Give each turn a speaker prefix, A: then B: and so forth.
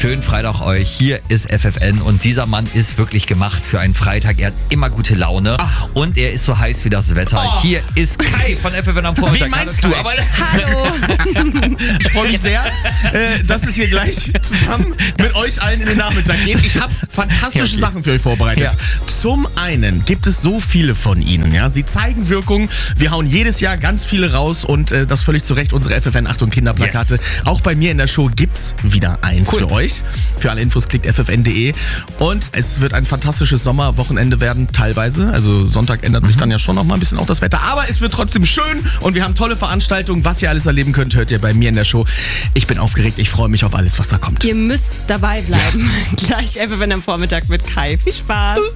A: Schönen Freitag euch. Hier ist FFN und dieser Mann ist wirklich gemacht für einen Freitag. Er hat immer gute Laune und er ist so heiß wie das Wetter. Hier ist Kai von FFN am Vormittag.
B: Wen meinst du? Aber
C: Hallo.
B: ich freue mich sehr, dass es hier gleich zusammen mit euch allen in den Nachmittag geht. Ich habe fantastische Sachen für euch vorbereitet.
A: Ja.
B: Zum einen gibt es so viele von ihnen. Ja? Sie zeigen Wirkung. Wir hauen jedes Jahr ganz viele raus und das völlig zu Recht, unsere FFN Achtung Kinderplakate.
A: Yes.
B: Auch bei mir in der Show gibt's wieder eins für euch. Für alle Infos klickt ffn.de. Und es wird ein fantastisches Sommerwochenende werden, teilweise. Also Sonntag ändert sich dann ja schon noch mal ein bisschen auch das Wetter. Aber es wird trotzdem schön und wir haben tolle Veranstaltungen. Was ihr alles erleben könnt, hört ihr bei mir in der Show. Ich bin aufgeregt, ich freue mich auf alles, was da kommt.
C: Ihr müsst dabei bleiben. Gleich FFN am Vormittag mit Kai. Viel Spaß.